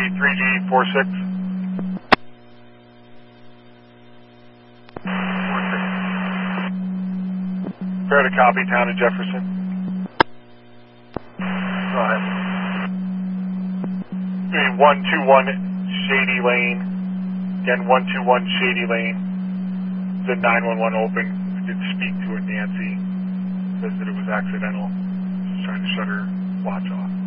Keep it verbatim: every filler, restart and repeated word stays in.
three G four six. Fair to copy, town of Jefferson. Go ahead. one two one Shady Lane. Again, one two one Shady Lane. The nine one one open. We did speak to it, Nancy. Says that it was accidental. Just trying to shut her watch off.